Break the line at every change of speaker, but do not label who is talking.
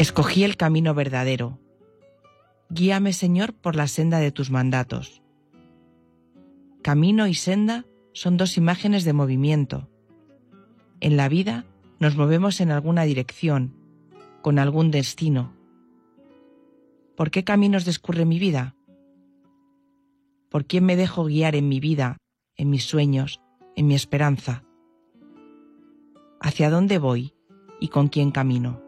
Escogí el camino verdadero. Guíame, Señor, por la senda de tus mandatos. Camino y senda son dos imágenes de movimiento. En la vida nos movemos en alguna dirección, con algún destino. ¿Por qué caminos discurre mi vida? ¿Por quién me dejo guiar en mi vida, en mis sueños, en mi esperanza? ¿Hacia dónde voy y con quién camino?